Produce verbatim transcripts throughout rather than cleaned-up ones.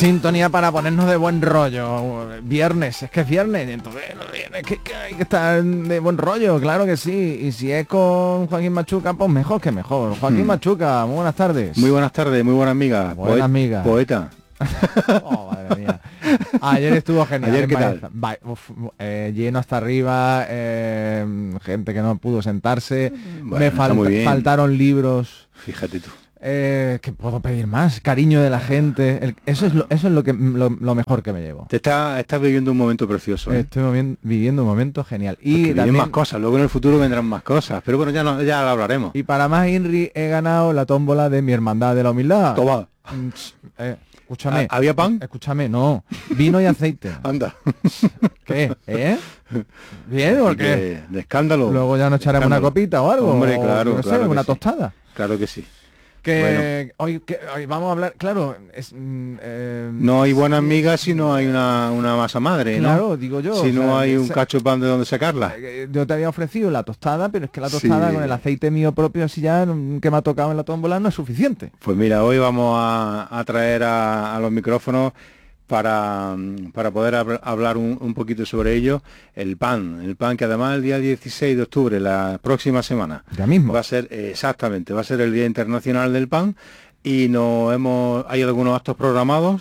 sintonía para ponernos de buen rollo. Viernes, es que es viernes, entonces los viernes que, que hay que estar de buen rollo, claro que sí. Y si es con Joaquín Machuca, pues mejor que mejor. Joaquín hmm. Machuca, muy buenas tardes. Muy buenas tardes, muy buena amiga. Buena Poe amiga. Poeta. Oh, madre mía. Ayer estuvo genial. Ayer, ¿qué tal? Va, uf, eh, lleno hasta arriba, eh, gente que no pudo sentarse. Bueno, Me falta, faltaron libros. Fíjate tú. Eh, ¿Qué puedo pedir más? Cariño de la gente. El, eso es lo, eso es lo que lo, lo mejor que me llevo. Te está, estás viviendo un momento precioso. ¿eh? Estoy movi- viviendo un momento genial. Y también más cosas. Luego en el futuro vendrán más cosas. Pero bueno, ya no, ya lo hablaremos. Y para más Inri he ganado la tómbola de mi hermandad de la humildad. Toma. Eh, escúchame. ¿Había pan? Escúchame, no. Vino y aceite. Anda. ¿Qué? ¿Eh? Bien, ¿o qué? De escándalo. Luego ya nos echaremos una copita o algo. Hombre, claro, o, no claro sé, una sí. tostada. Claro que sí. Que, bueno. hoy, que hoy vamos a hablar, claro, es, eh, no hay buenas migas si no hay una, una masa madre, ¿no? Claro, digo yo. Si no o sea, hay un esa, cacho de pan de donde sacarla. Yo te había ofrecido la tostada, pero es que la tostada sí. con el aceite mío propio así ya que me ha tocado en la tómbola no es suficiente. Pues mira, hoy vamos a, a traer a, a los micrófonos para, para poder hab- hablar un, un poquito sobre ello, el pan, el pan que además el día dieciséis de octubre, la próxima semana, ya mismo va a ser, eh, exactamente, va a ser el Día Internacional del Pan y no hemos, hay algunos actos programados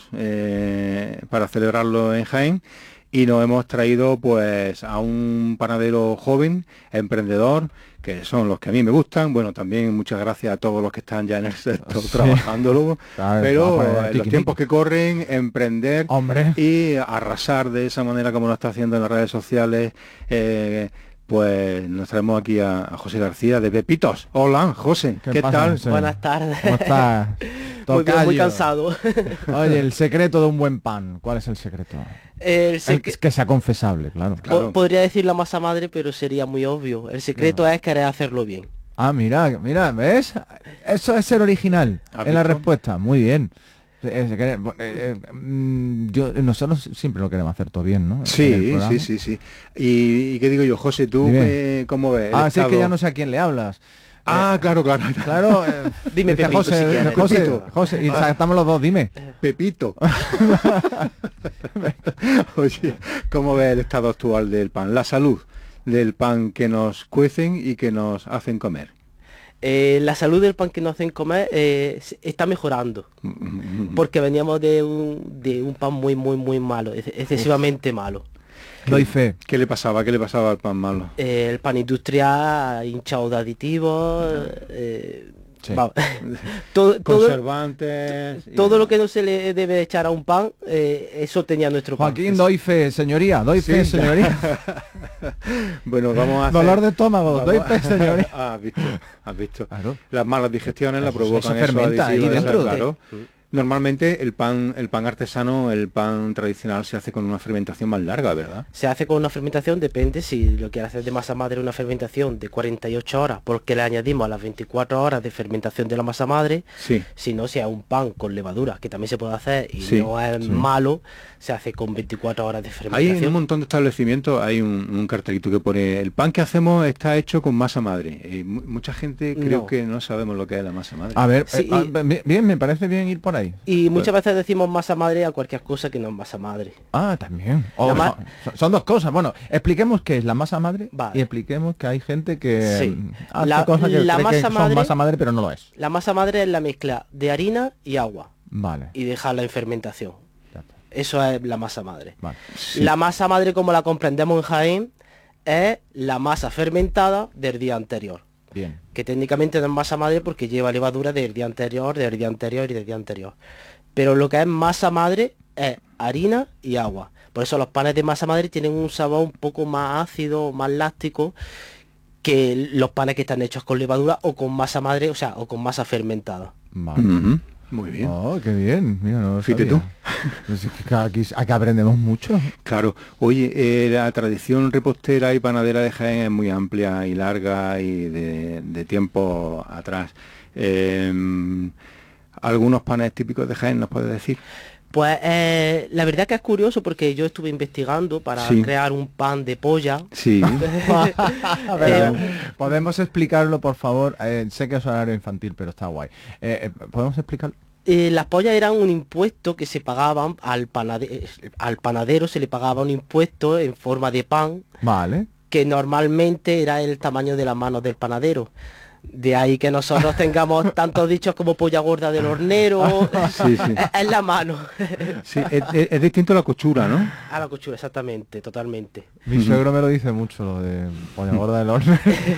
eh, para celebrarlo en Jaén y nos hemos traído pues a un panadero joven, emprendedor, que son los que a mí me gustan. Bueno, también muchas gracias a todos los que están ya en el sector sí. trabajándolo, claro, pero en tiki, los tiempos tiki. que corren, emprender Hombre. y arrasar de esa manera como lo está haciendo en las redes sociales, eh, pues nos traemos aquí a, a José García de Pepitos. Hola, José, ¿qué, ¿qué pasa, tal? José? Buenas tardes. ¿Cómo estás? Muy, bien, muy cansado. Oye, el secreto de un buen pan, ¿cuál es el secreto? El sec... Es que sea confesable, claro. claro. Podría decir la masa madre, pero sería muy obvio. El secreto no. es querer hacerlo bien. Ah, mira, mira, ¿ves? Eso es ser original en la respuesta. Muy bien. Eh, eh, eh, eh, yo, nosotros siempre lo queremos hacer todo bien, ¿no? Sí, sí, sí, sí. Y, y qué digo yo, José, ¿tú eh, cómo ves? Ah, sí, es que ya no sé a quién le hablas. Ah, eh, claro, claro. Claro, eh, dime Pepito, José, si José, Pepito. José, y ah. estamos los dos, dime. Pepito. Oye, ¿cómo ves el estado actual del pan? La salud del pan que nos cuecen y que nos hacen comer. Eh, la salud del pan que nos hacen comer eh, está mejorando. Porque veníamos de un, de un pan muy, muy, muy malo, excesivamente Uf. malo. Doy fe. ¿Qué le pasaba? ¿Qué le pasaba al pan malo? Eh, el pan industrial, hinchado de aditivos, eh, sí. todo, conservantes. Todo, todo lo que no se le debe echar a un pan, eh, eso tenía nuestro pan. Joaquín, doy fe, señoría, doy sí. fe, señoría. Bueno, vamos a hacer... Dolor de estómago, vamos... doy fe, señoría. Ah, has visto, has visto. Claro. Las malas digestiones la provocan eso fermenta ahí dentro. Claro. Sí. Normalmente el pan, el pan artesano, el pan tradicional se hace con una fermentación más larga, ¿verdad? Se hace con una fermentación, depende si lo quieres hacer de masa madre, una fermentación de cuarenta y ocho horas, porque le añadimos a las veinticuatro horas de fermentación de la masa madre. Sí. Si no, si es un pan con levadura, que también se puede hacer y sí, no es sí. malo, se hace con veinticuatro horas de fermentación. Hay en un montón de establecimientos, hay un, un cartelito que pone, el pan que hacemos está hecho con masa madre. Y mucha gente creo no. que no sabemos lo que es la masa madre. A ver, sí, eh, y, ah, bien, me parece bien ir por ahí. Y muchas pues. veces decimos masa madre a cualquier cosa que no es masa madre. Ah, también. Oh, ma son, son dos cosas. Bueno, expliquemos qué es la masa madre vale. y expliquemos que hay gente que sí. hace la, cosas que, la cree masa que son madre, masa madre, pero no lo es. La masa madre es la mezcla de harina y agua. Vale. Y dejarla en fermentación. Eso es la masa madre. Vale. Sí. La masa madre, como la comprendemos en Jaén, es la masa fermentada del día anterior. Bien. Que técnicamente no es masa madre porque lleva levadura del día anterior, del día anterior y del día anterior. Pero lo que es masa madre es harina y agua. Por eso los panes de masa madre tienen un sabor un poco más ácido, más láctico, que los panes que están hechos con levadura o con masa madre, o sea, o con masa fermentada. Vale. Uh-huh. Muy bien. Oh, qué bien. Mira, no Fíjate tú. Pues aquí, aquí aprendemos mucho. Claro. Oye, eh, la tradición repostera y panadera de Jaén es muy amplia y larga y de, de tiempo atrás. Eh, ¿Algunos panes típicos de Jaén nos puedes decir? Pues eh, la verdad que es curioso porque yo estuve investigando para sí. crear un pan de polla. Sí. A ver, eh, ¿podemos explicarlo, por favor? Eh, sé que es horario infantil, pero está guay. Eh, ¿Podemos explicarlo? eh, las pollas eran un impuesto que se pagaban al panadero, al panadero se le pagaba un impuesto en forma de pan, Vale. que normalmente era el tamaño de las manos del panadero. De ahí que nosotros tengamos tantos dichos como polla gorda del hornero, Sí, sí. es, es la mano. Sí, es, es- es distinto a la cochura, ¿no? A la cochura, exactamente, totalmente. Mi suegro me lo dice mucho, lo de polla gorda del horno.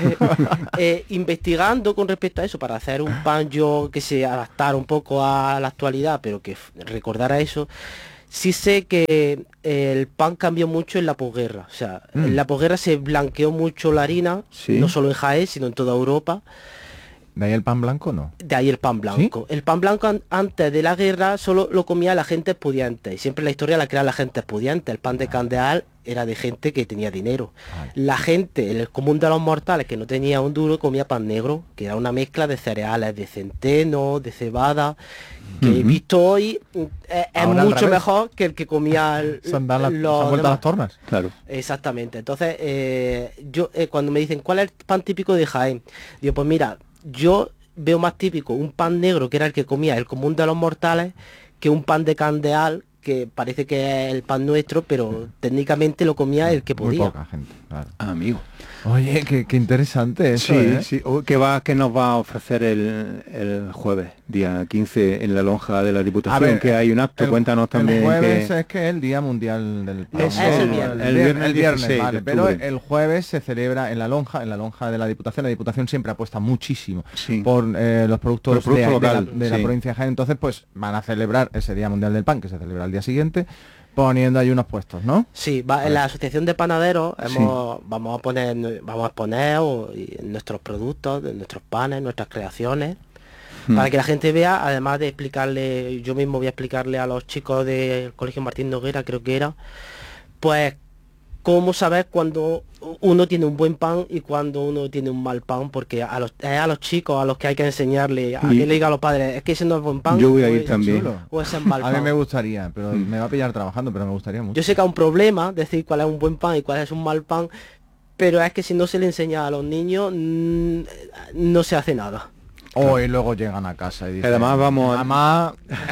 Eh, investigando con respecto a eso, para hacer un pan yo que se adaptara un poco a la actualidad, pero que f- recordara eso, sí sé que el pan cambió mucho en la posguerra. O sea, Mm. en la posguerra se blanqueó mucho la harina, Sí. no solo en Jaén, sino en toda Europa. ¿De ahí el pan blanco no? De ahí el pan blanco. El pan blanco an- antes de la guerra solo lo comía la gente pudiente. Y siempre la historia la crea la gente pudiente. El pan de candeal era de gente que tenía dinero. Vale. La gente, el común de los mortales que no tenía un duro, comía pan negro, que era una mezcla de cereales, de centeno, de cebada, que Ujú. visto hoy mm, es, es Ahora al mucho revés. mejor que el que comía el- Se han, dado las- se los han vuelto a demás. las tornas. Claro. Exactamente. Entonces, eh, yo eh, cuando me dicen cuál es el pan típico de Jaén, digo, pues mira, yo veo más típico un pan negro, que era el que comía el común de los mortales, que un pan de candeal, que parece que es el pan nuestro, pero técnicamente lo comía el que Muy podía. poca gente, claro. Amigo. Oye, qué, qué interesante eso, Sí, ¿eh? sí. O- ¿Qué, va, ¿Qué nos va a ofrecer el, el jueves, día quince, en la lonja de la Diputación? A ver, que hay un acto, el- cuéntanos también. El jueves que- es que es el Día Mundial del Pan. Es el viernes. El viernes el viernes, dieciséis de vale, pero octubre. el jueves se celebra en la lonja, en la lonja de la Diputación. La Diputación siempre apuesta muchísimo Sí. por eh, los productos, Por el producto de, de local, la, de la sí. provincia de Jaén. Entonces, pues van a celebrar ese Día Mundial del Pan, que se celebra el día siguiente, poniendo ahí unos puestos, ¿no? Sí, va, en la asociación de panaderos hemos, vamos a poner, vamos a exponer o- y nuestros productos, de nuestros panes, nuestras creaciones, Hmm. para que la gente vea, además de explicarle, yo mismo voy a explicarle a los chicos del Colegio Martín Noguera, creo que era, pues cómo saber cuando uno tiene un buen pan y cuando uno tiene un mal pan, porque a los, es a los chicos a los que hay que enseñarle, a Y- que le diga a los padres, es que ese no es buen pan, Yo voy a o ir es- también. Chulo. o ese es mal A pan. mí me gustaría, pero Mm. me va a pillar trabajando, pero me gustaría mucho. Yo sé que es un problema decir cuál es un buen pan y cuál es un mal pan, pero es que si no se le enseña a los niños, mm, no se hace nada. Oh, y luego llegan a casa y dicen, Además vamos a- Mamá,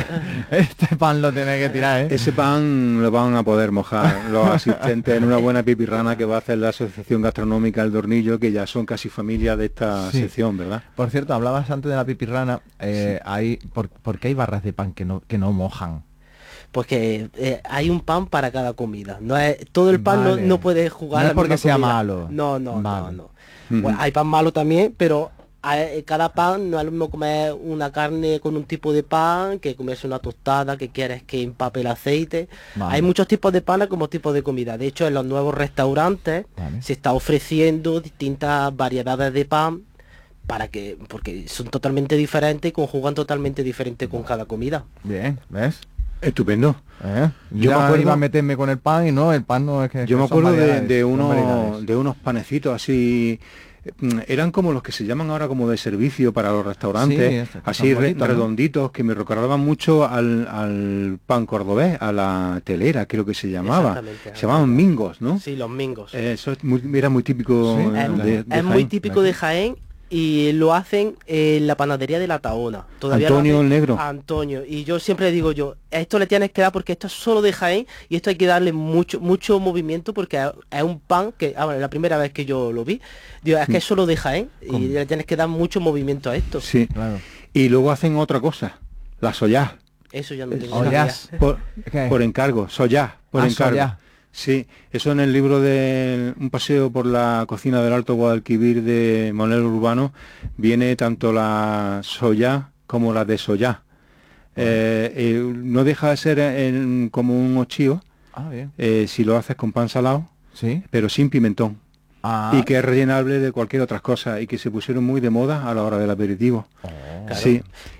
este pan lo tiene que tirar, ¿eh? Ese pan lo van a poder mojar los asistentes en una buena pipirrana que va a hacer la Asociación Gastronómica El Dornillo, que ya son casi familia de esta Sí. sección, ¿verdad? Por cierto, hablabas antes de la pipirrana, eh, hay, por, ¿por qué hay barras de pan que no, que no mojan? Pues que eh, hay un pan para cada comida. No es, todo el pan Vale. no, no puede jugar No la es porque misma sea comida. malo. No, no, Vale. no, no. Ujú. Bueno, hay pan malo también, pero hay- cada pan no es lo mismo comer una carne con un tipo de pan que comerse una tostada que quieres que empape el aceite. Vale. Hay muchos tipos de pan como tipos de comida. De hecho, en los nuevos restaurantes Vale. se está ofreciendo distintas variedades de pan para que, porque son totalmente diferentes y conjugan totalmente diferente con cada comida. Bien, ¿ves? Estupendo. ¿Eh? Yo Ya me acuerdo- iba a meterme con el pan y no, el pan no es que... Yo que me son acuerdo de, variedades, de son unos, variedades. de unos panecitos así, mm, eran como los que se llaman ahora como de servicio para los restaurantes, Sí, este, que así son re- bonitos, ¿no? redonditos, que me recordaban mucho al, al pan cordobés, a la telera, creo que se llamaba. Exactamente, Se llamaban mingos, ¿no? Sí, los mingos. Eso es muy- era muy típico Sí, eh, Es, de, de es muy Jaén. típico de Jaén y lo hacen en la panadería de la Taona. Todavía lo Antonio hace el Negro. Antonio. Y yo siempre digo yo, esto le tienes que dar porque esto es solo de Jaén y esto hay que darle mucho mucho movimiento porque es- es un pan que, ah, bueno, la primera vez que yo lo vi, digo, es que es solo de Jaén y ¿Cómo? le tienes que dar mucho movimiento a esto. Sí. Claro. Y luego hacen otra cosa, la soya, Eso ya no tengo Oh, ni ya. idea. por, ¿Qué? por encargo, soya, por Ah, encargo. soya. Sí, eso en el libro de Un paseo por la cocina del Alto Guadalquivir de Manuel Urbano viene tanto la soya como la de soya. Eh, eh, no deja de ser en- como un ochío Ah, bien. eh, si lo haces con pan salado, Sí. pero sin pimentón. Ah. Y que es rellenable de cualquier otra cosa y que se pusieron muy de moda a la hora del aperitivo. Oh. Claro. Sí.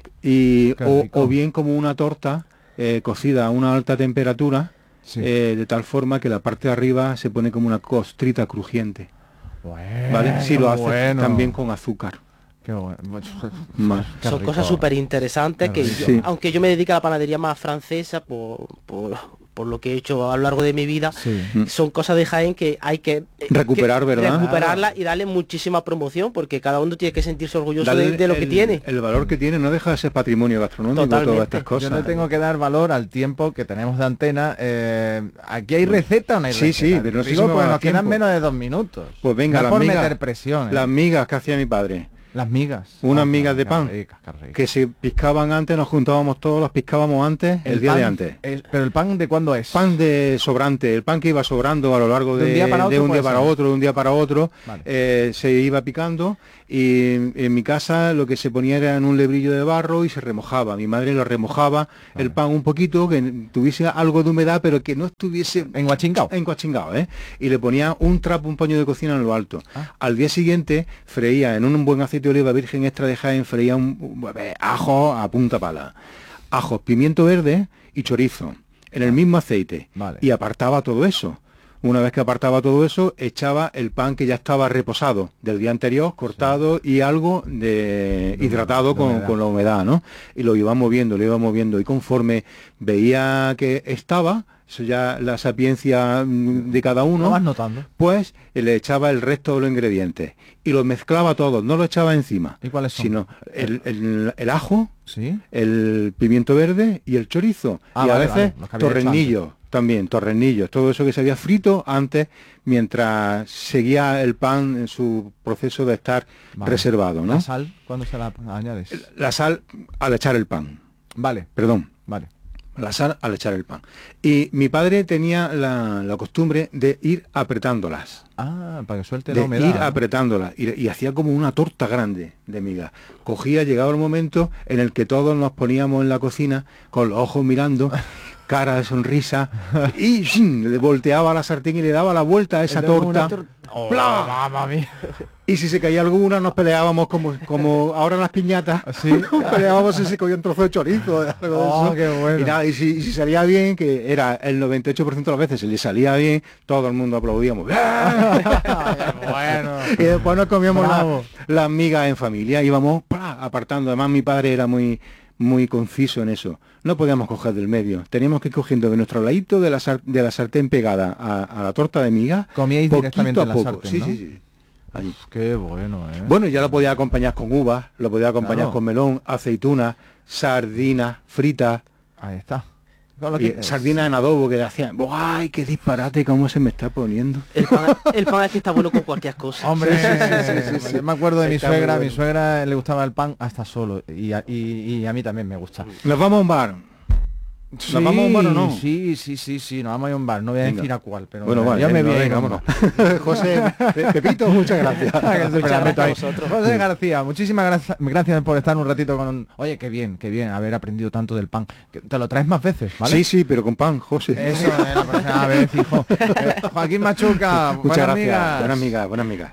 Y, Qué o, rico. o bien como una torta eh, cocida a una alta temperatura, Sí. eh, de tal forma que la parte de arriba se pone como una costrita crujiente. Bueno, ¿Vale? Si lo haces bueno. también con azúcar. Qué bueno. Más. Qué Son rico. cosas súper interesantes Qué que rico. yo- Sí. aunque yo me dedique a la panadería más francesa por, por, por lo que he hecho a lo largo de mi vida, Sí. son cosas de Jaén que hay que eh, Recuperar, que ¿verdad? recuperarla y darle muchísima promoción, porque cada uno tiene que sentirse orgulloso Darle de, de lo el- que tiene. El valor que tiene no deja de ser patrimonio gastronómico, Totalmente. todas estas cosas. Yo le tengo que dar valor al tiempo que tenemos de antena. Eh, ¿Aquí hay receta o no hay Sí, receta? sí, pero no sé Digo, si me va porque a dar nos quedan tiempo. menos de dos minutos. Pues venga, No las por migas, meter presión. ¿eh? las migas que hacía mi padre, Las migas. Unas Oh, migas de qué pan. ricas, qué ricas. que se piscaban antes, nos juntábamos todos, los piscábamos antes, el, día pan de antes. es- pero el pan de cuándo es? Pan de sobrante, el pan que iba sobrando a lo largo De de, un día para de otro un día puede para ser. otro, de un día para otro, Vale. eh, se iba picando y en mi casa lo que se ponía era en un lebrillo de barro y se remojaba. Mi madre lo remojaba el pan un poquito, que tuviese algo de humedad, pero que no estuviese En Huachingao. encochingado, ¿eh? Y le ponía un trapo, un paño de cocina en lo alto. Ah. Al día siguiente freía en un buen aceite de oliva virgen extra de Jaén, freía un, un- eh, ajo a punta pala, ajos, pimiento verde y chorizo en el mismo aceite. Vale. Y apartaba todo eso. Una vez que apartaba todo eso, echaba el pan que ya estaba reposado del día anterior, cortado y algo de hidratado de con, humedad. con la humedad, ¿no? Y lo iba moviendo, lo iba moviendo. Y conforme veía que estaba, eso ya la sapiencia mm, de cada Lo uno, vas notando. pues le echaba el resto de los ingredientes. Y los mezclaba todos, no lo echaba encima. ¿Y cuáles son? Sino el, el- el ajo, Sí. el pimiento verde y el chorizo. Ah, y a vale, veces vale, los que había hecho torrenillos también, torrenillos. Todo eso que se había frito antes mientras seguía el pan en su proceso de estar Vale. reservado, ¿no? ¿La sal cuándo se la añades? La sal al echar el pan. Vale, Perdón. vale. La sal al echar el pan. Y mi padre tenía la, la costumbre de ir apretándolas. Ah, para que suelte De la humedad. ir ¿no? apretándolas. Y, y hacía como una torta grande de miga. Cogía, llegaba el momento en el que todos nos poníamos en la cocina con los ojos mirando, cara de sonrisa, y ¡shin! Le volteaba la sartén y le daba la vuelta a esa Era como torta. una tor- Oh, ¡Pla! mamma mía. Y si se caía alguna, nos peleábamos como, como ahora en las piñatas. Sí. Nos peleábamos si se cogía un trozo de chorizo. de algo de Oh, eso. qué bueno. Y, nada, y, si, y si salía bien, que era el noventa y ocho por ciento de las veces, si le salía bien, todo el mundo aplaudíamos. Bueno. Y después nos comíamos Bravo. la- las migas en familia, íbamos ¡pra! Apartando. Además, mi padre era muy muy conciso en eso. No podíamos coger del medio. Teníamos que ir cogiendo de nuestro ladito de la, sar- de la sartén pegada a, a la torta de miga. Comíais poquito directamente a en la poco. sartén, Sí, ¿no? sí, sí. Allí. Qué bueno, ¿eh? Bueno, ya lo podía acompañar con uvas, lo podía acompañar Claro. con melón, aceitunas, sardinas fritas, Ahí está. Con lo y que- sardinas en adobo que le hacían. ¡Ay, qué disparate! ¿Cómo se me está poniendo? El pan, el pan es que está bueno con cualquier cosa. Hombre, Sí, sí, sí, sí, sí, sí. yo me acuerdo de mi Está muy suegra, bueno. mi suegra le gustaba el pan hasta solo y a, y- y a mí también me gusta. Nos vamos a un bar. ¿Nos vamos a un bar o no? Sí, sí, sí, sí, nos vamos a ir a un bar, no voy a Venga. decir a cuál, pero Bueno, vale, yo me venga, voy a ir venga, a un vámonos. bar. José, Pe- Pepito, muchas gracias. Que siempre Muchas la meto gracias a ahí. vosotros. José García, muchísimas gracias, gracias por estar un ratito con... Oye, qué bien, qué bien haber aprendido tanto del pan. Que te lo traes más veces, ¿vale? Sí, sí, pero con pan, José. Eso es la próxima vez, hijo. Eh, Joaquín Machuca, Muchas buenas gracias. amigas. Buenas amigas, buenas amigas.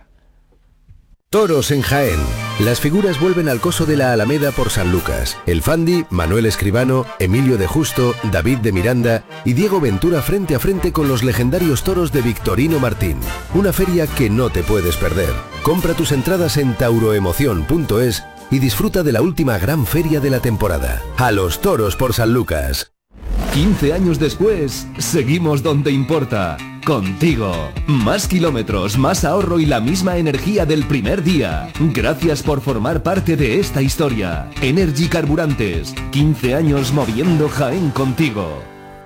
Toros en Jaén. Las figuras vuelven al coso de la Alameda por San Lucas. El Fandi, Manuel Escribano, Emilio de Justo, David de Miranda y Diego Ventura frente a frente con los legendarios toros de Victorino Martín. Una feria que no te puedes perder. Compra tus entradas en tauroemoción punto es y disfruta de la última gran feria de la temporada. A los toros por San Lucas. quince años después, seguimos donde importa. Contigo. Más kilómetros, más ahorro y la misma energía del primer día. Gracias por formar parte de esta historia. Energy Carburantes. quince años moviendo Jaén contigo.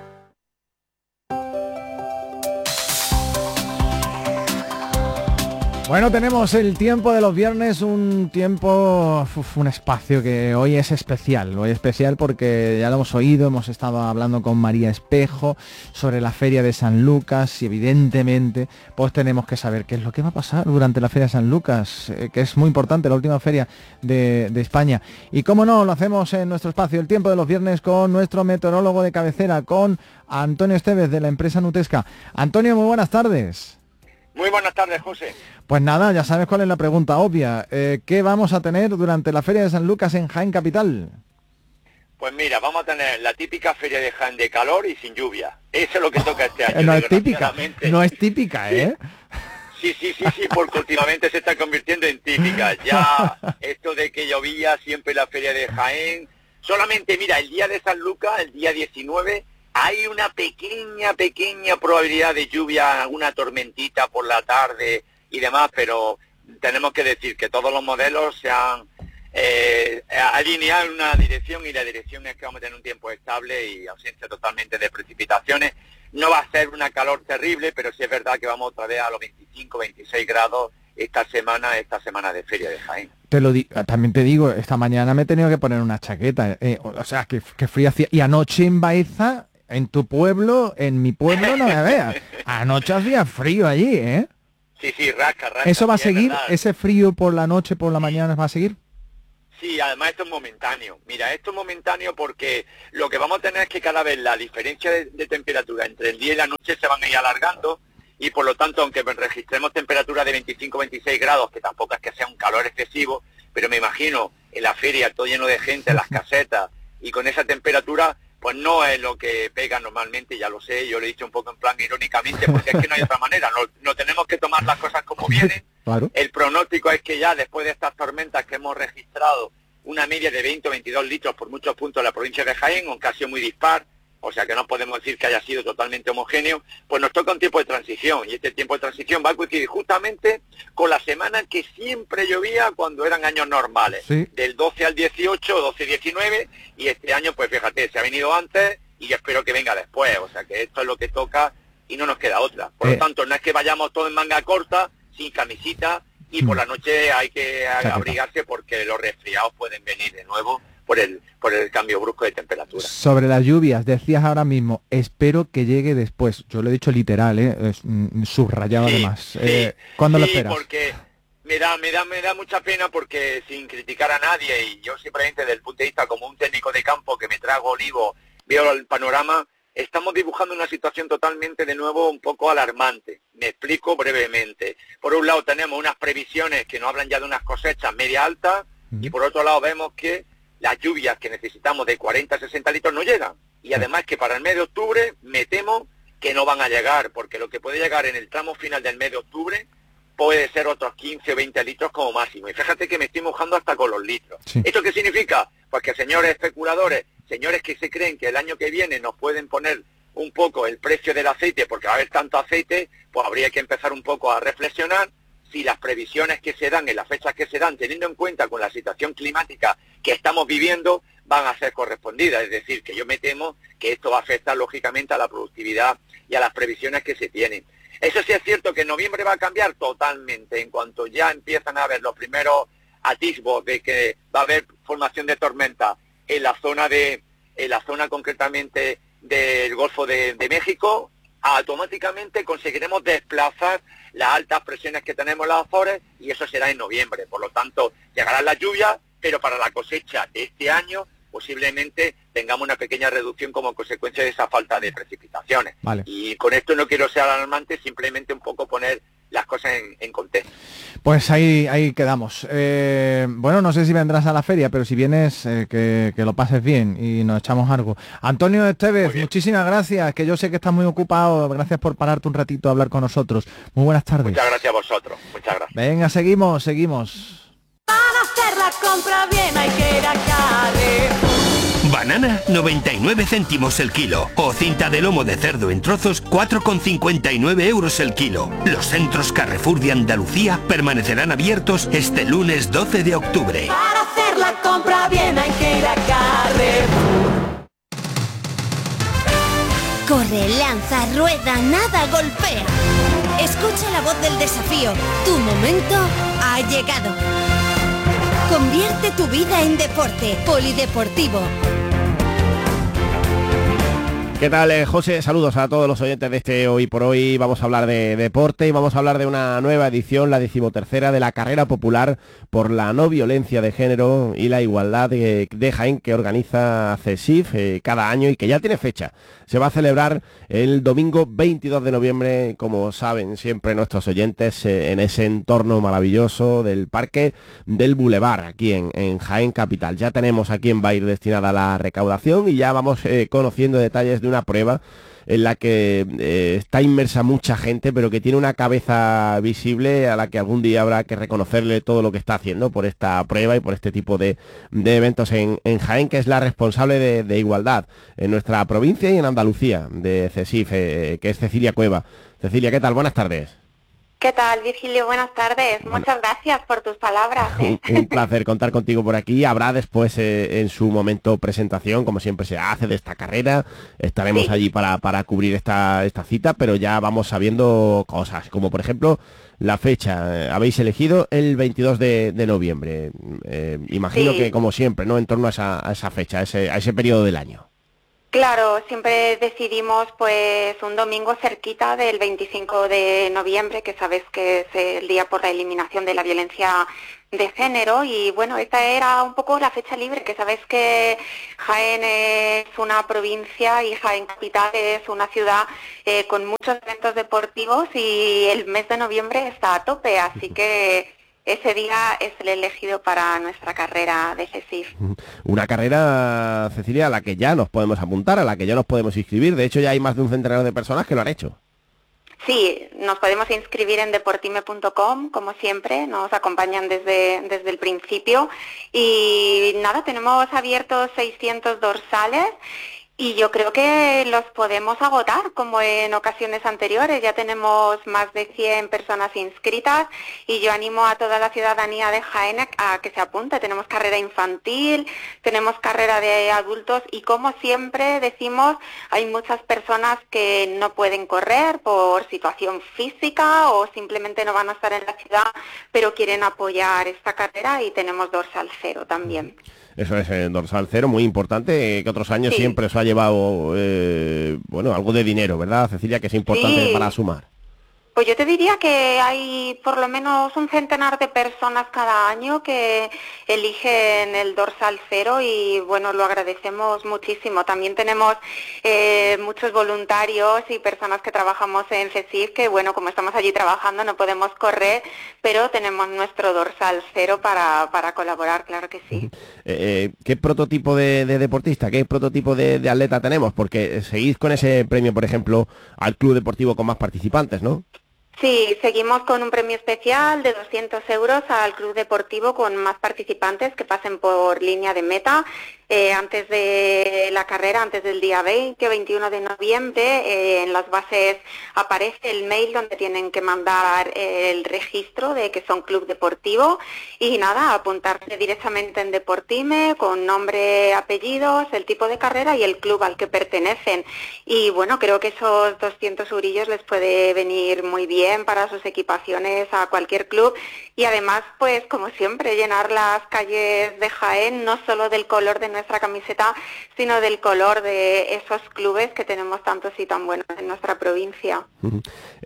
Bueno, tenemos el tiempo de los viernes, un tiempo, uf, un espacio que hoy es especial, hoy es especial porque ya lo hemos oído, hemos estado hablando con María Espejo sobre la Feria de San Lucas y evidentemente pues tenemos que saber qué es lo que va a pasar durante la Feria de San Lucas, eh, que es muy importante, la última feria de, de España. Y cómo no, lo hacemos en nuestro espacio, el tiempo de los viernes con nuestro meteorólogo de cabecera, con Antonio Esteves de la empresa Nutesca. Antonio, muy buenas tardes. Muy buenas tardes, José. Pues nada, ya sabes cuál es la pregunta obvia. Eh, ¿Qué vamos a tener durante la Feria de San Lucas en Jaén Capital? Pues mira, vamos a tener la típica feria de Jaén de calor y sin lluvia. Eso es lo que toca este año. Eh, no es típica, desgraciadamente. no es típica, ¿eh? Sí, sí, sí, sí, porque últimamente se está convirtiendo en típica. Ya esto de que llovía siempre la feria de Jaén. Solamente, mira, el día de San Lucas, el día diecinueve, Hay una pequeña, pequeña probabilidad de lluvia, alguna tormentita por la tarde y demás, pero tenemos que decir que todos los modelos se han eh, alineado en una dirección, y la dirección es que vamos a tener un tiempo estable y ausencia totalmente de precipitaciones. No va a ser una calor terrible, pero sí es verdad que vamos otra vez a los veinticinco, veintiséis grados esta semana, esta semana de Feria de Jaén. Te lo di también te digo, esta mañana me he tenido que poner una chaqueta, eh, o sea, que, que frío hacía. Y anoche en Baeza, en tu pueblo, en mi pueblo, no me veas. Anoche hacía frío allí, ¿eh? Sí, sí, rasca, rasca. ¿Eso va a sí, seguir? verdad. ¿Ese frío por la noche, por la mañana va a seguir? Sí, además esto es momentáneo. Mira, esto es momentáneo porque lo que vamos a tener es que cada vez la diferencia de, de temperatura entre el día y la noche se van a ir alargando, y por lo tanto, aunque registremos temperaturas de veinticinco, veintiséis grados, que tampoco es que sea un calor excesivo, pero me imagino en la feria todo lleno de gente, en las casetas, y con esa temperatura, pues no es lo que pega normalmente, ya lo sé, yo lo he dicho un poco en plan irónicamente, porque es que no hay otra manera, no, no tenemos que tomar las cosas como vienen. Claro. El pronóstico es que ya después de estas tormentas que hemos registrado una media de veinte o veintidós litros por muchos puntos de la provincia de Jaén, un caso muy dispar, o sea que no podemos decir que haya sido totalmente homogéneo, pues nos toca un tiempo de transición, y este tiempo de transición va a coincidir justamente con la semana que siempre llovía cuando eran años normales, sí. Del doce al dieciocho, doce diecinueve, y este año, pues fíjate, se ha venido antes y yo espero que venga después, o sea que esto es lo que toca y no nos queda otra. Por eh. lo tanto, no es que vayamos todos en manga corta, sin camisita, y por la noche hay que abrigarse porque los resfriados pueden venir de nuevo por el por el cambio brusco de temperatura. Sobre las lluvias, decías ahora mismo, espero que llegue después. Yo lo he dicho literal, ¿eh? Es, mm, subrayado Sí, además. sí, eh, ¿Cuándo sí, lo esperas? Porque me da, me da, me da mucha pena, porque sin criticar a nadie, y yo simplemente desde el punto de vista como un técnico de campo que me trago olivo, veo el panorama, estamos dibujando una situación totalmente de nuevo un poco alarmante. Me explico brevemente. Por un lado tenemos unas previsiones que nos hablan ya de unas cosechas media altas, uh-huh. y por otro lado vemos que las lluvias que necesitamos de cuarenta a sesenta litros no llegan. Y además que para el mes de octubre me temo que no van a llegar, porque lo que puede llegar en el tramo final del mes de octubre puede ser otros quince o veinte litros como máximo. Y fíjate que me estoy mojando hasta con los litros. Sí. ¿Esto qué significa? Pues que señores especuladores, señores que se creen que el año que viene nos pueden poner un poco el precio del aceite, porque va a haber tanto aceite, pues habría que empezar un poco a reflexionar si las previsiones que se dan en las fechas que se dan, teniendo en cuenta con la situación climática que estamos viviendo, van a ser correspondidas. Es decir, que yo me temo que esto va a afectar lógicamente a la productividad y a las previsiones que se tienen. Eso sí es cierto que en noviembre va a cambiar totalmente, en cuanto ya empiezan a haber los primeros atisbos de que va a haber formación de tormenta en la zona de, en la zona concretamente del Golfo de, de México, automáticamente conseguiremos desplazar las altas presiones que tenemos en las Azores, y eso será en noviembre. Por lo tanto, llegarán las lluvias, pero para la cosecha de este año posiblemente tengamos una pequeña reducción como consecuencia de esa falta de precipitaciones. Vale. Y con esto no quiero ser alarmante, simplemente un poco poner las cosas en, en contexto. Pues ahí ahí quedamos. Eh, bueno, no sé si vendrás a la feria, pero si vienes, eh, que, que lo pases bien y nos echamos algo. Antonio Estevez, muchísimas gracias, que yo sé que estás muy ocupado. Gracias por pararte un ratito a hablar con nosotros. Muy buenas tardes. Muchas gracias a vosotros. Muchas gracias. Venga, seguimos, seguimos. Para hacer la compra bien hay que ir a Carrefour. Banana, noventa y nueve céntimos el kilo. O cinta de lomo de cerdo en trozos, cuatro con cincuenta y nueve euros el kilo. Los centros Carrefour de Andalucía permanecerán abiertos este lunes doce de octubre. Para hacer la compra bien hay que ir a Carrefour. Corre, lanza, rueda, nada, golpea. Escucha la voz del desafío. Tu momento ha llegado. Convierte tu vida en deporte. Polideportivo. ¿Qué tal, eh, José? Saludos a todos los oyentes de este Hoy por Hoy. Vamos a hablar de deporte y vamos a hablar de una nueva edición, la decimotercera, de la Carrera Popular por la No Violencia de Género y la Igualdad de, de Jaén, que organiza CESIF eh, cada año y que ya tiene fecha. Se va a celebrar el domingo veintidós de noviembre, como saben siempre nuestros oyentes, eh, en ese entorno maravilloso del Parque del Boulevard, aquí en, en Jaén Capital. Ya tenemos a quién va a ir destinada la recaudación y ya vamos eh, conociendo detalles de de una prueba en la que eh, está inmersa mucha gente, pero que tiene una cabeza visible a la que algún día habrá que reconocerle todo lo que está haciendo por esta prueba y por este tipo de, de eventos en, en Jaén, que es la responsable de, de igualdad en nuestra provincia y en Andalucía, de CESIF, eh, que es Cecilia Cueva. Cecilia, ¿qué tal? Buenas tardes. ¿Qué tal, Virgilio? Buenas tardes. Bueno, muchas gracias por tus palabras. ¿eh? Un, un placer contar contigo por aquí. Habrá después eh, en su momento presentación, como siempre se hace, de esta carrera. Estaremos sí. allí para, para cubrir esta, esta cita, pero ya vamos sabiendo cosas, como por ejemplo la fecha. Habéis elegido el veintidós de noviembre. Eh, imagino sí. que como siempre, ¿no? En torno a esa, a esa fecha, a ese, a ese periodo del año. Claro, siempre decidimos pues un domingo cerquita del veinticinco de noviembre, que sabes que es el día por la eliminación de la violencia de género, y bueno, esta era un poco la fecha libre, que sabes que Jaén es una provincia y Jaén Capital es una ciudad eh, con muchos eventos deportivos y el mes de noviembre está a tope, así que ese día es el elegido para nuestra carrera de CESIF. Una carrera, Cecilia, a la que ya nos podemos apuntar, a la que ya nos podemos inscribir. De hecho, ya hay más de un centenar de personas que lo han hecho. Sí, nos podemos inscribir en deportime punto com, como siempre, nos acompañan desde, desde el principio. Y nada, tenemos abiertos seiscientos dorsales. Y yo creo que los podemos agotar, como en ocasiones anteriores. Ya tenemos más de cien personas inscritas y yo animo a toda la ciudadanía de Jaén a que se apunte. Tenemos carrera infantil, tenemos carrera de adultos y, como siempre decimos, hay muchas personas que no pueden correr por situación física o simplemente no van a estar en la ciudad, pero quieren apoyar esta carrera y tenemos dorsal cero también. Eso es, el dorsal cero, muy importante, que otros años sí. siempre os ha llevado, eh, bueno, algo de dinero, ¿verdad, Cecilia? Que es importante sí. para sumar. Pues yo te diría que hay por lo menos un centenar de personas cada año que eligen el dorsal cero y bueno, lo agradecemos muchísimo. También tenemos eh, muchos voluntarios y personas que trabajamos en CESIF que bueno, como estamos allí trabajando no podemos correr, pero tenemos nuestro dorsal cero para, para colaborar, claro que sí. Eh, ¿Qué prototipo de, de deportista, qué prototipo de, de atleta tenemos? Porque seguís con ese premio, por ejemplo, al club deportivo con más participantes, ¿no? Sí, seguimos con un premio especial de doscientos euros al club deportivo con más participantes que pasen por línea de meta. Eh, antes de la carrera, antes del día veinte o veintiuno de noviembre, eh, en las bases aparece el mail donde tienen que mandar eh, el registro de que son club deportivo y nada, apuntarse directamente en Deportime con nombre, apellidos, el tipo de carrera y el club al que pertenecen. Y bueno, creo que esos doscientos eurillos les puede venir muy bien para sus equipaciones a cualquier club y además, pues como siempre, llenar las calles de Jaén no solo del color de nuestra camiseta, sino del color de esos clubes que tenemos tantos y tan buenos en nuestra provincia. Uh-huh.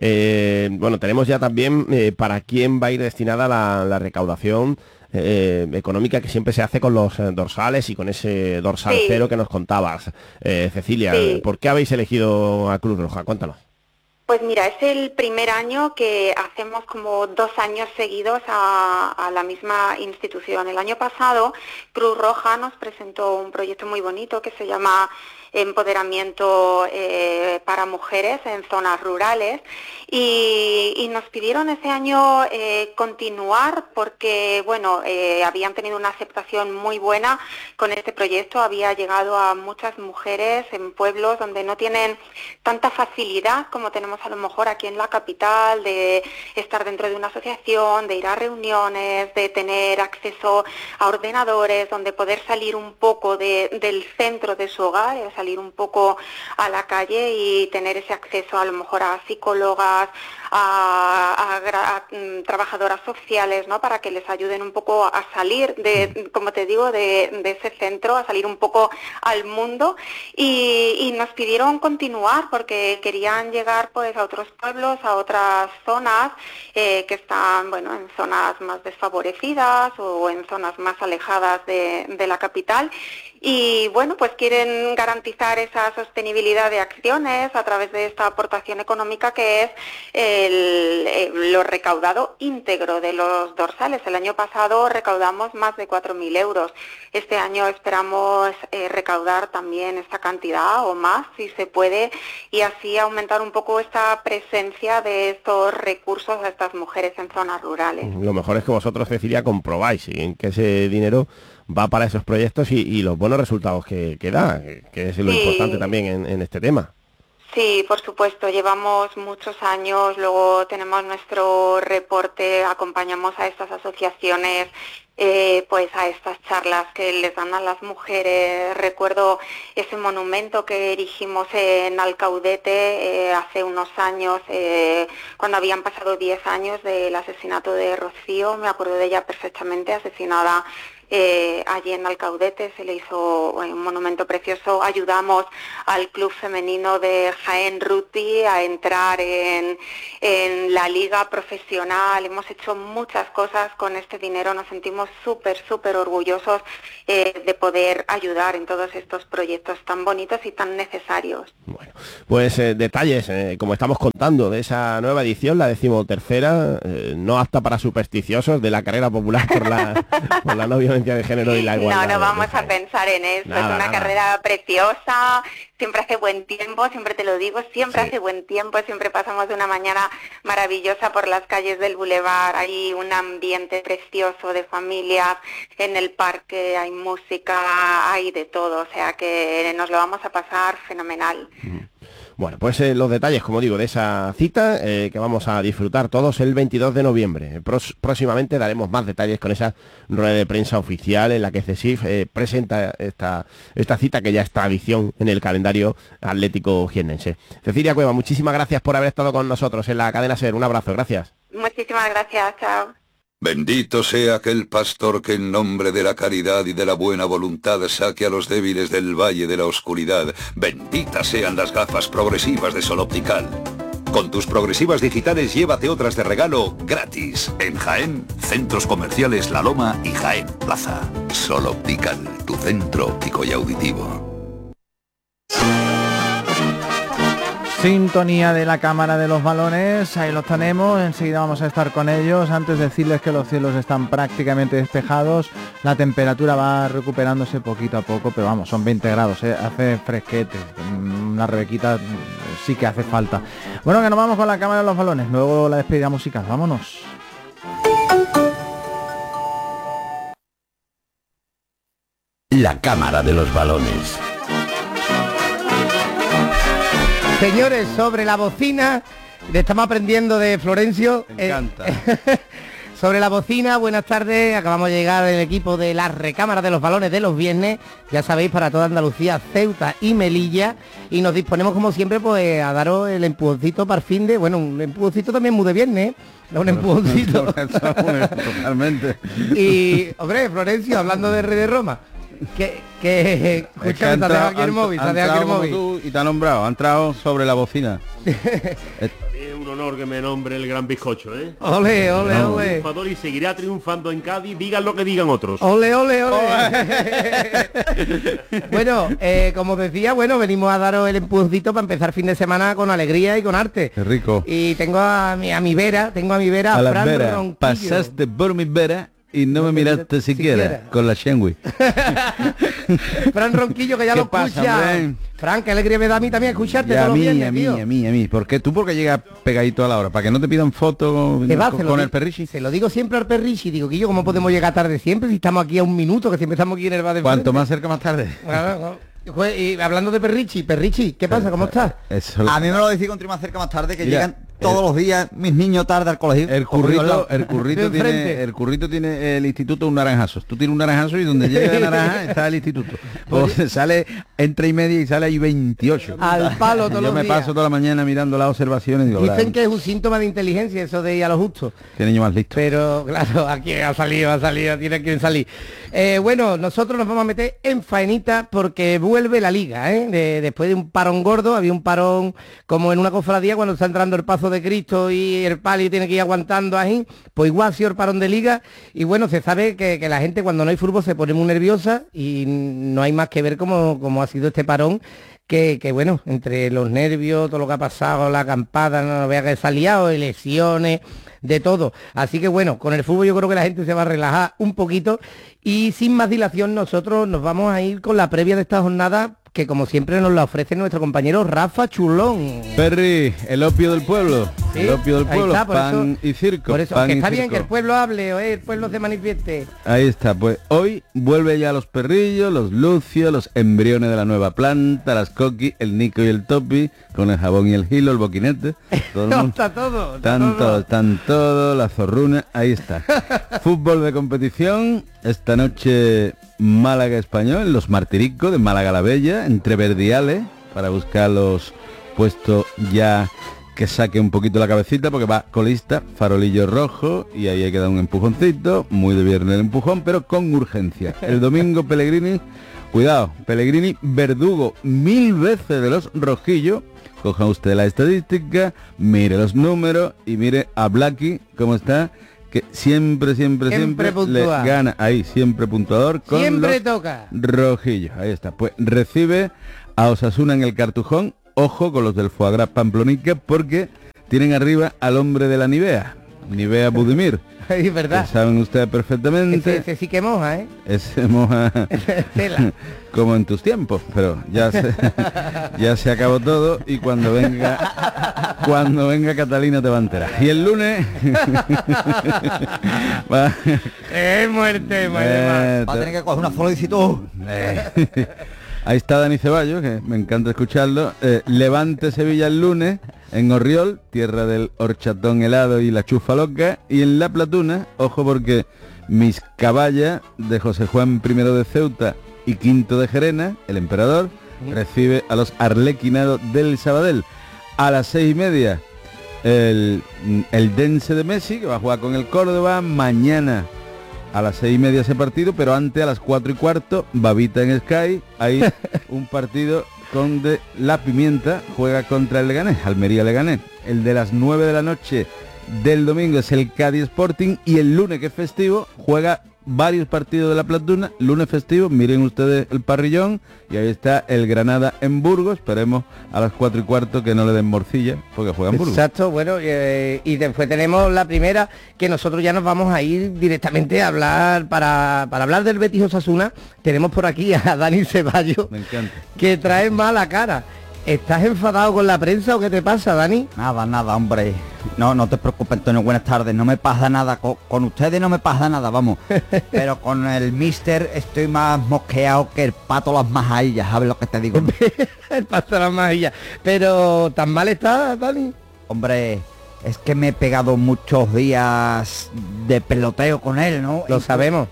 eh, bueno, tenemos ya también eh, para quién va a ir destinada la, la recaudación eh, económica que siempre se hace con los eh, dorsales y con ese dorsal sí. cero que nos contabas. Eh, Cecilia, sí. ¿por qué habéis elegido a Cruz Roja? Cuéntanos. Pues mira, es el primer año que hacemos como dos años seguidos a, a la misma institución. El año pasado Cruz Roja nos presentó un proyecto muy bonito que se llama Empoderamiento eh, para Mujeres en Zonas Rurales y, y nos pidieron ese año eh, continuar porque, bueno, eh, habían tenido una aceptación muy buena con este proyecto, había llegado a muchas mujeres en pueblos donde no tienen tanta facilidad como tenemos a lo mejor aquí en la capital, de estar dentro de una asociación, de ir a reuniones, de tener acceso a ordenadores, donde poder salir un poco de, del centro de su hogar, salir un poco a la calle y tener ese acceso a lo mejor a psicólogas, a, a, a, a trabajadoras sociales, ¿no? Para que les ayuden un poco a salir de, como te digo, de, de ese centro, a salir un poco al mundo y, y nos pidieron continuar porque querían llegar pues a otros pueblos, a otras zonas eh, que están, bueno, en zonas más desfavorecidas o en zonas más alejadas de, de la capital y bueno, pues quieren garantizar garantizar esa sostenibilidad de acciones a través de esta aportación económica que es el, el, lo recaudado íntegro de los dorsales. El año pasado recaudamos más de cuatro mil euros. Este año esperamos eh, recaudar también esta cantidad o más, si se puede, y así aumentar un poco esta presencia de estos recursos a estas mujeres en zonas rurales. Lo mejor es que vosotros, Cecilia, comprobáis ¿sí? que ese dinero va para esos proyectos y, y los buenos resultados que, que da, que es lo sí. importante también en, en este tema. Sí, por supuesto, llevamos muchos años, luego tenemos nuestro reporte, acompañamos a estas asociaciones, eh, pues a estas charlas que les dan a las mujeres. Recuerdo ese monumento que erigimos en Alcaudete eh, hace unos años, eh, cuando habían pasado diez años del asesinato de Rocío, me acuerdo de ella perfectamente, asesinada Eh, allí en Alcaudete. Se le hizo un monumento precioso. Ayudamos al club femenino de Jaén Rugby a entrar en, en la liga profesional. Hemos hecho muchas cosas con este dinero. Nos sentimos súper, súper orgullosos eh, de poder ayudar en todos estos proyectos tan bonitos y tan necesarios. Bueno, pues eh, detalles, eh, como estamos contando, de esa nueva edición, la decimotercera, eh, no apta para supersticiosos, de la carrera popular por la, por la no violencia de género y la igualdad. No, no vamos a pensar en eso. Nada, es una nada. carrera preciosa, siempre hace buen tiempo, siempre te lo digo, siempre sí. hace buen tiempo, siempre pasamos una mañana maravillosa por las calles del Boulevard, hay un ambiente precioso de familias, en el parque hay música, hay de todo, o sea que nos lo vamos a pasar fenomenal. Mm. Bueno, pues eh, los detalles, como digo, de esa cita eh, que vamos a disfrutar todos el veintidós de noviembre. Pros, próximamente daremos más detalles con esa rueda de prensa oficial en la que CESIF eh, presenta esta, esta cita que ya es tradición en el calendario atlético jiennense. Cecilia Cueva, muchísimas gracias por haber estado con nosotros en la cadena SER. Un abrazo, gracias. Muchísimas gracias, chao. Bendito sea aquel pastor que en nombre de la caridad y de la buena voluntad saque a los débiles del valle de la oscuridad. Benditas sean las gafas progresivas de Sol Optical. Con tus progresivas digitales llévate otras de regalo gratis. En Jaén, centros comerciales La Loma y Jaén Plaza. Sol Optical, tu centro óptico y auditivo. Sintonía de la Cámara de los Balones, ahí los tenemos, enseguida vamos a estar con ellos. Antes decirles que los cielos están prácticamente despejados, la temperatura va recuperándose poquito a poco, pero vamos, son veinte grados, ¿eh? Hace fresquete, una rebequita sí que hace falta. Bueno, que nos vamos con la Cámara de los Balones, luego la despedida musical, vámonos. La Cámara de los Balones. Señores, sobre la bocina, le estamos aprendiendo de Florencio. Me encanta. Eh, sobre la bocina, buenas tardes, acabamos de llegar el equipo de la recámara de los balones de los viernes, ya sabéis, para toda Andalucía, Ceuta y Melilla, y nos disponemos como siempre pues a daros el empujoncito para el fin de, bueno, un empujoncito también muy de viernes, ¿eh? Un empujoncito. Totalmente. Y, hombre, Florencio, hablando de Rey de Roma, que, que escúchame, te has dejado aquí el móvil, te has dejado aquí el móvil. Tú y te ha nombrado, ha entrado sobre la bocina. Es un honor que me nombre el gran bizcocho, ¿eh? Ole, ole, no. ole. Triunfador y seguirá triunfando en Cádiz, digan lo que digan otros. Ole, ole, ole. Bueno, eh, como decía, bueno, venimos a daros el empujoncito para empezar fin de semana con alegría y con arte. Qué rico. Y tengo a mi, a mi vera, tengo a mi vera, a a la Fran vera. Ronquillo. Pasaste por mi vera y no, no me miraste siquiera, siquiera con la Shenwi. Fran Ronquillo, que ya lo escucha. Pasa, Fran, qué alegría me da a mí también escucharte todos a los mí, viernes, a mí, tío. a mí, a mí. ¿Por qué tú? Porque llegas pegadito a la hora, para que no te pidan fotos con, con el Perrichi. Se lo digo siempre al Perrichi, digo, Guillo, ¿cómo podemos llegar tarde siempre si estamos aquí a un minuto, que siempre estamos aquí en el bar de Cuanto frente? más cerca, más tarde. Bueno, no. Y hablando de Perrichi, Perrichi, ¿qué pasa? ¿Cómo estás? Eso... A mí me lo decís con más cerca más tarde, que Mira, llegan todos el, los días mis niños tarde al colegio. El currito, el currito tiene, el currito tiene el instituto un naranjazo. Tú tienes un naranjazo y donde llega la naranja está el instituto. Pues sale entre y media y sale ahí veintiocho. Al palo todos Yo los me días. paso toda la mañana mirando las observaciones y digo, dicen claro, que es un síntoma de inteligencia eso de ir a lo justo. Qué niño más listo. Pero claro, aquí ha salido, ha salido, tiene que salir. Eh, bueno, nosotros nos vamos a meter en faenita porque vuelve la liga, ¿eh? De, después de un parón gordo, había un parón como en una cofradía cuando está entrando el paso de Cristo y el palio tiene que ir aguantando ahí, pues igual ha sido el parón de liga y bueno, se sabe que, que la gente cuando no hay fútbol se pone muy nerviosa y no hay más que ver cómo, cómo ha sido este parón, que, que bueno, entre los nervios, todo lo que ha pasado, la acampada, no vea que se ha liado, lesiones, de todo. Así que bueno, con el fútbol yo creo que la gente se va a relajar un poquito y sin más dilación nosotros nos vamos a ir con la previa de esta jornada que como siempre nos la ofrece nuestro compañero Rafa Chulón. Perry, el opio del pueblo, ¿sí? El opio del pueblo, está, pan eso, y circo. Por eso, pan que está y bien circo. que el pueblo hable, o eh, el pueblo se manifieste. Ahí está, pues hoy vuelve ya los perrillos, los lucios, los embriones de la nueva planta, las coquis, el Nico y el Topi, con el jabón y el gilo, el boquinete. Todo el no, mundo. está todo. Está Están todo, todo, están todo, la zorruna, ahí está. Fútbol de competición, esta noche Málaga Español, los Martiricos de Málaga la Bella, entre verdiales, para buscar los puestos ya que saque un poquito la cabecita, porque va colista, farolillo rojo, y ahí hay que dar un empujoncito, muy de viernes el empujón, pero con urgencia. El domingo Pellegrini, cuidado, Pellegrini verdugo mil veces de los rojillos. Coja usted la estadística, mire los números y mire a Blacky cómo está, que siempre, siempre, siempre, siempre le gana. Ahí, siempre puntuador con siempre los toca. Rojillos. Ahí está. Pues recibe a Osasuna en el Cartujón. Ojo con los del Foie Gras Pamplonica, porque tienen arriba al hombre de la Nivea, Nivea Budimir. Es verdad. Que saben ustedes perfectamente. Ese, ese sí que moja, ¿eh? Ese moja Tela. Como en tus tiempos, pero ya se, ya se acabó todo y cuando venga cuando venga Catalina te va a enterar. Y el lunes va, es muerte, muerte. Eh, Va a tener que coger una solicitud. Eh, ahí está Dani Ceballos, que me encanta escucharlo. Eh, Levante Sevilla el lunes en Orriol, tierra del horchatón helado y la chufa loca. Y en La Platuna, ojo porque mis caballas de José Juan I de Ceuta y Quinto de Gerena, el emperador, recibe a los arlequinados del Sabadell. A las seis y media el, el Dense de Messi, que va a jugar con el Córdoba. Mañana a las seis y media ese partido, pero antes a las cuatro y cuarto, Babita en Sky, hay un partido donde La Pimienta juega contra el Leganés, Almería Leganés. El de las nueve de la noche del domingo es el Cádiz Sporting, y el lunes, que es festivo, juega varios partidos de La Platuna, lunes festivo, miren ustedes el parrillón, y ahí está el Granada en Burgos. Esperemos a las cuatro y cuarto que no le den morcilla, porque juegan Burgos. Exacto, bueno, eh, y después tenemos la primera, que nosotros ya nos vamos a ir directamente a hablar, para, para hablar del Betis Osasuna. Tenemos por aquí a Dani Ceballos, me encanta, que trae mala cara. ¿Estás enfadado con la prensa o qué te pasa, Dani? Nada, nada, hombre. No, no te preocupes, Antonio, buenas tardes. No me pasa nada, con, con ustedes no me pasa nada, vamos. Pero con el mister estoy más mosqueado que el pato las majadillas, ¿sabes lo que te digo? El pato las majadillas. Pero, ¿tan mal está, Dani? Hombre, es que me he pegado muchos días de peloteo con él, ¿no? Lo Inclu sabemos.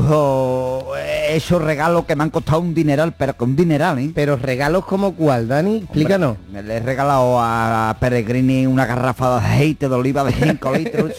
Incluso he hecho regalos que me han costado un dineral, pero con un dineral, ¿eh? Pero regalos como cuál, Dani, explícanos. Hombre, le he regalado a Peregrini una garrafa de aceite de oliva de cinco litros.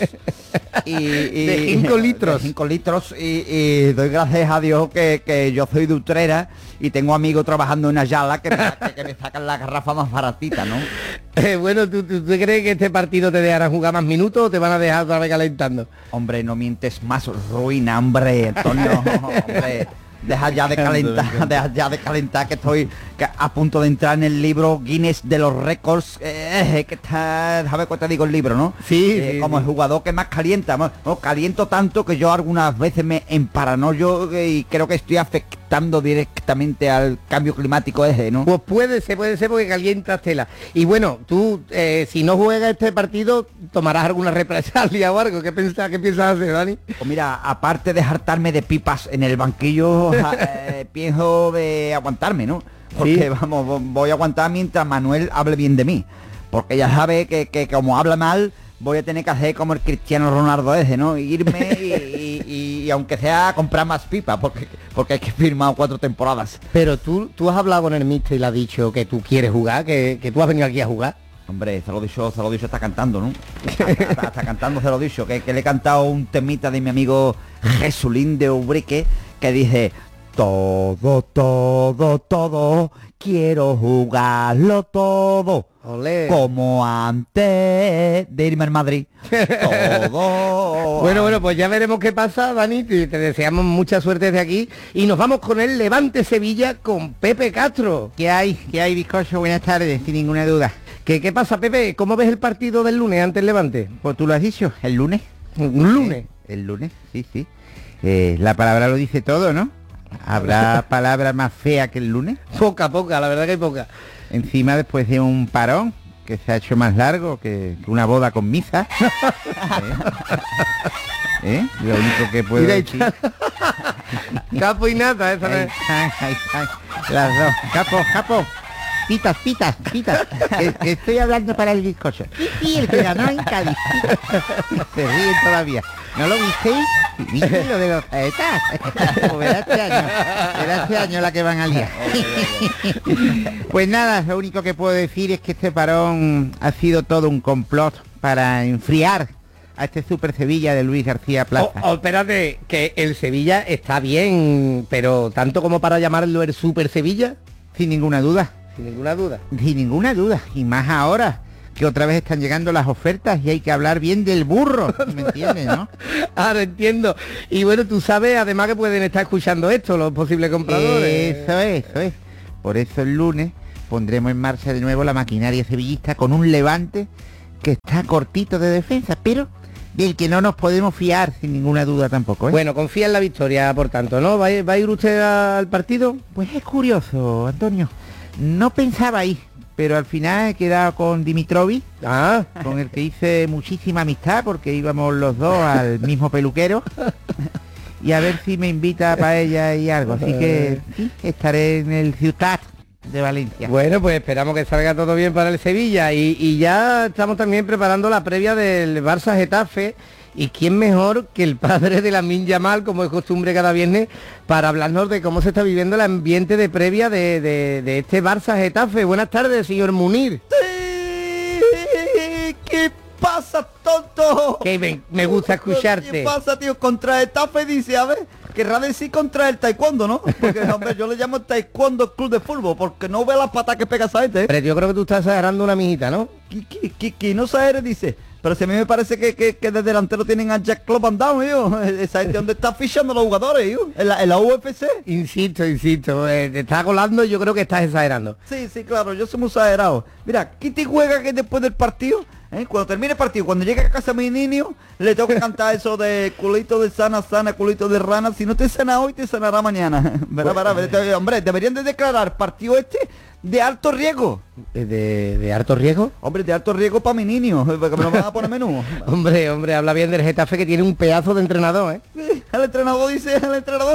Y, y, de cinco litros. De cinco litros y, y doy gracias a Dios que, que yo soy de Utrera y tengo amigos trabajando en Ayala que me, que, que me sacan la garrafa más baratita, ¿no? Eh, bueno, ¿tú, tú, ¿tú crees que este partido te dejarán jugar más minutos o te van a dejar otra vez calentando? Hombre, no mientes más, ruina, hombre, Antonio, hombre. Deja ya de calentar, deja ya de calentar, que estoy que a punto de entrar en el libro Guinness de los récords, eh, que está, ¿sabes cuál te digo el libro, no? Sí, eh, sí como sí. el jugador que más calienta, no, caliento tanto que yo algunas veces me emparanoyo y creo que estoy afectando directamente al cambio climático ese, ¿no? Pues puede ser, puede ser porque calientas tela. Y bueno, tú, eh, si no juegas este partido, tomarás alguna represalia o algo. ¿Qué piensas, qué piensas hacer, Dani? Pues mira, aparte de hartarme de pipas en el banquillo, eh, pienso de aguantarme, ¿no? Porque ¿sí? Vamos, voy a aguantar mientras Manuel hable bien de mí. Porque ya sabe que, que como habla mal, voy a tener que hacer como el Cristiano Ronaldo ese, ¿no? Irme y, y, y aunque sea comprar más pipas, porque porque hay que firmar cuatro temporadas. Pero tú, tú has hablado con el mister y le has dicho que tú quieres jugar, que, que tú has venido aquí a jugar. Hombre, se lo he dicho, se lo he dicho, está cantando, ¿no? Está, está, está cantando, se lo he dicho, que, que le he cantado un temita de mi amigo Jesulín de Ubrique, que dice: todo, todo, todo, quiero jugarlo todo. Olé. Como antes de irme al Madrid. Todo. Bueno, bueno, pues ya veremos qué pasa, Dani. Te, te deseamos mucha suerte desde aquí. Y nos vamos con el Levante Sevilla con Pepe Castro. ¿Qué hay? ¿Qué hay, bizcocho? Buenas tardes, sin ninguna duda. ¿Qué, qué pasa, Pepe? ¿Cómo ves el partido del lunes ante el Levante? Pues tú lo has dicho, el lunes. ¿Un lunes? Eh, el lunes, sí, sí. Eh, la palabra lo dice todo, ¿no? ¿Habrá palabra más fea que el lunes? Poca, poca, la verdad que hay poca. Encima después de un parón que se ha hecho más largo que, que una boda con misa. ¿Eh? ¿Eh? Lo único que puedo decir... Capo y nata, esa ay, ay, ay, ay. Las dos. Capo, capo. Pitas, pitas, pitas. que, que estoy hablando para el bizcocho. Sí, sí, el que ganó en Cádiz. Se ríen todavía. ¿No lo visteis? ¿Viste lo de los aetas? Pues verá este año. Verá este año la que van a liar. Pues nada, lo único que puedo decir es que este parón ha sido todo un complot para enfriar a este Super Sevilla de Luis García Plaza. Oh, oh, espérate, que el Sevilla está bien, pero tanto como para llamarlo el Super Sevilla. Sin ninguna duda. Sin ninguna duda. Sin ninguna duda. Y más ahora, que otra vez están llegando las ofertas y hay que hablar bien del burro. ¿Me entiendes, no? Ahora entiendo. Y bueno, tú sabes, además que pueden estar escuchando esto, los posibles compradores. Eso es, eso es. Por eso el lunes pondremos en marcha de nuevo la maquinaria sevillista con un Levante que está cortito de defensa, pero del que no nos podemos fiar sin ninguna duda tampoco, ¿eh? Bueno, confía en la victoria, por tanto, ¿no? ¿Va a, va a ir usted al partido? Pues es curioso, Antonio. No pensaba ir, pero al final he quedado con Dimitrovic, ah. con el que hice muchísima amistad porque íbamos los dos al mismo peluquero. Y a ver si me invita para ella y algo. Así que sí, estaré en el Ciutat de Valencia. Bueno, pues esperamos que salga todo bien para el Sevilla. Y, y ya estamos también preparando la previa del Barça Getafe. Y quién mejor que el padre de Lamine Yamal, como es costumbre cada viernes, para hablarnos de cómo se está viviendo el ambiente de previa de, de, de este Barça Getafe. Buenas tardes, señor Munir. Sí, ¿qué pasa, tonto? Que me, me gusta escucharte. ¿Qué pasa, tío? Contra Getafe dice, a ver, querrá decir contra el taekwondo, ¿no? Porque, hombre, yo le llamo taekwondo club de fútbol, porque no ve las patas que pega esa gente, ¿eh? Pero yo creo que tú estás agarrando una mijita, ¿no? Que, que, que, que no se dice... Pero si a mí me parece que, que, que de delantero tienen a Jack Club Van Damme, yo. Esa gente donde está fichando los jugadores, yo. En la, en la U F C. Insisto, insisto. Eh, te estás colando, yo creo que estás exagerando. Sí, sí, claro, yo soy muy exagerado. Mira, Kitty juega que después del partido, ¿eh? Cuando termine el partido, cuando llegue a casa mi niño, le tengo que cantar eso de culito de sana, sana, culito de rana. Si no te sana hoy, te sanará mañana. Verá, verá, verá, hombre, deberían de declarar partido este de alto riesgo. ¿De, de alto riesgo? Hombre, de alto riesgo para mi niño, porque me lo van a poner menú. Hombre, hombre, habla bien del Getafe, que tiene un pedazo de entrenador, ¿eh? Sí, el entrenador dice, el entrenador,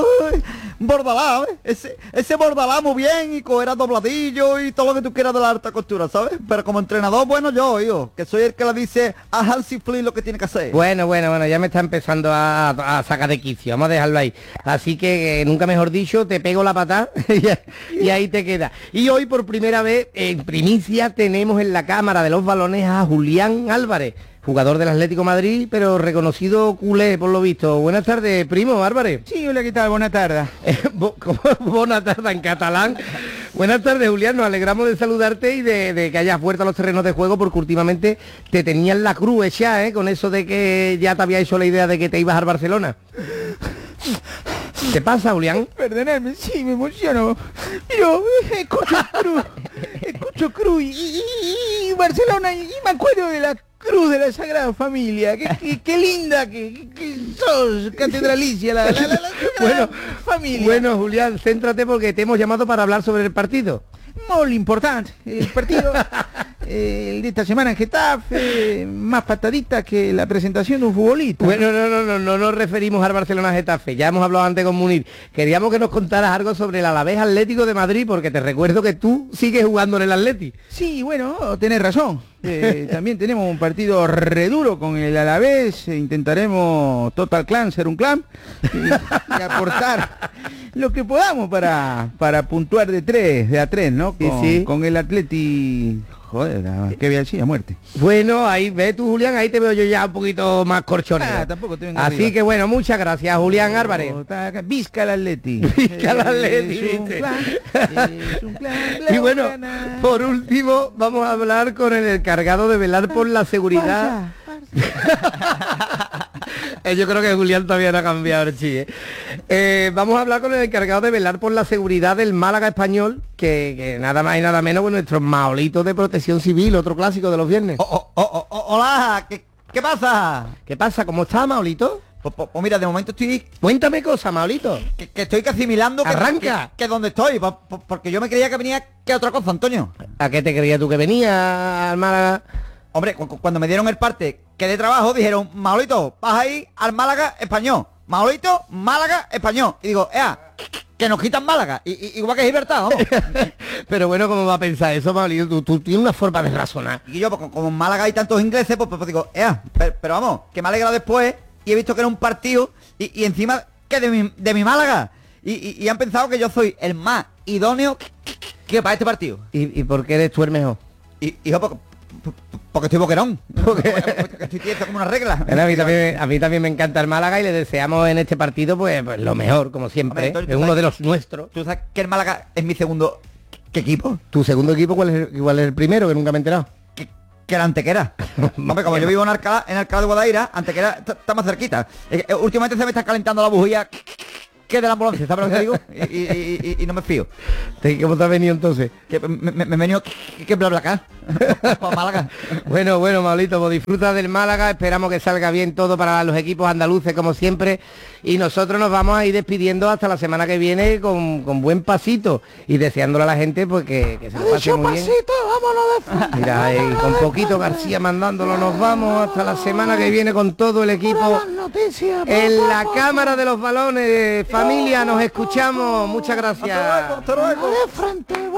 Bordalá, ¿eh? Ese, ese Bordalá muy bien y cogerá dobladillo y todo lo que tú quieras de la alta costura, ¿sabes? Pero como entrenador, bueno, yo, yo, que soy el que le dice a Hansi Flick lo que tiene que hacer. Bueno, bueno, bueno, ya me está empezando a, a sacar de quicio, vamos a dejarlo ahí. Así que, eh, nunca mejor dicho, te pego la patada y, y ahí te queda. Y hoy, por primera vez, en primicia, tenemos en la cámara de los balones a Julián Álvarez, jugador del Atlético de Madrid, pero reconocido culé, por lo visto. Buenas tardes, primo Álvarez. Sí, hola, ¿qué tal? Buenas tardes. Eh, bo, ¿Cómo? Buenas tardes en catalán. Buenas tardes, Julián, nos alegramos de saludarte y de, de que hayas vuelto a los terrenos de juego, porque últimamente te tenían la cruz hecha, ¿eh? Con eso de que ya te había hecho la idea de que te ibas al Barcelona. ¿Qué pasa, Julián? Perdonadme, sí, me emociono. Yo escucho cruz, escucho cruz y, y, y Barcelona y me acuerdo de la cruz de la Sagrada Familia. Qué, qué, qué linda que, que sos, catedralicia, la, la, la, la, la bueno, familia. Bueno, Julián, céntrate porque te hemos llamado para hablar sobre el partido. Muy importante, el partido eh, el de esta semana en Getafe, más pataditas que la presentación de un futbolista. Bueno, no, no, no, no nos referimos al Barcelona Getafe, ya hemos hablado antes con Munir. Queríamos que nos contaras algo sobre el Alavés Atlético de Madrid, porque te recuerdo que tú sigues jugando en el Atleti. Sí, bueno, tenés razón. Eh, también tenemos un partido re duro con el Alavés, eh, intentaremos Total Clan ser un clan y, y aportar lo que podamos para, para puntuar de tres, de a tres, ¿no? Con, sí, sí. con el Atleti joder, que voy a decir, a muerte. Bueno, ahí ve tú, Julián, ahí te veo yo ya un poquito más corchonero. Ah, tampoco te venga Así arriba. que bueno, muchas gracias, Julián Álvarez. Visca el Atleti. Visca el Atleti, Es un ¿viste? plan, es un plan Y bueno, por último, vamos a hablar con el encargado de velar por la seguridad. Eh, Yo creo que Julián todavía no ha cambiado el chi, ¿eh? Eh, vamos a hablar con el encargado de velar por la seguridad del Málaga Español, que, que nada más y nada menos que nuestros maolitos de protección civil, otro clásico de los viernes. Oh, oh, oh, oh, hola, ¿qué, ¿qué pasa? ¿Qué pasa? ¿Cómo está, Maolito? Pues, pues, pues mira, de momento estoy... Cuéntame cosas, Maolito. Que, que estoy que asimilando que... Arranca. Que, que donde estoy, pues, pues, porque yo me creía que venía que otra cosa, Antonio. ¿A qué te creías tú que venía al Málaga? Hombre, cu- cu- cuando me dieron el parte que de trabajo, dijeron, Maolito, vas a ir al Málaga Español. Maolito, Málaga Español. Y digo, ea, que nos quitan Málaga. Y, y- igual que Gibraltar, vamos. Pero bueno, ¿cómo va a pensar eso, Maolito? Tú, tú tienes una forma de razonar. Y yo, pues, como en Málaga hay tantos ingleses, pues, pues, pues digo, ea, pero, pero vamos, que me alegra después y he visto que era un partido y, y encima que de mi, de mi Málaga. Y, y- y han pensado que yo soy el más idóneo que, que- que para este partido. ¿Y, y por qué eres tú el mejor? Y, hijo, porque, porque estoy boquerón. Porque estoy tieso como una regla. Bueno, a, mí también, a mí también me encanta el Málaga y le deseamos en este partido pues, pues lo mejor, como siempre. Hombre, Antonio, es ¿tú uno sabes- de los nuestros. ¿Tú sabes que el Málaga es mi segundo ¿qué equipo? ¿Tu segundo equipo cuál es, cuál es el primero? Que nunca me he enterado. Que, que la Antequera. Hombre, como yo vivo en Alcalá, en Alcalá de Guadaira, Antequera está, está más cerquita. Eh, eh, últimamente se me está calentando la bujía que de la ambulancia, ¿sabes lo que te digo? Y, y- y- y no me fío. ¿Cómo te has venido entonces? Que me, me, me he venido que, que bla bla acá. Para Málaga. Bueno, bueno, Maulito, pues disfruta del Málaga, esperamos que salga bien todo para los equipos andaluces como siempre y nosotros nos vamos a ir despidiendo hasta la semana que viene con, con buen pasito y deseándole a la gente pues que, que se lo pase muy bien. vámonos de Mira, eh, con poquito García mandándolo nos vamos hasta la semana que viene con todo el equipo noticias. en la Cámara de los Balones. Familia, nos escuchamos, muchas gracias. De frente.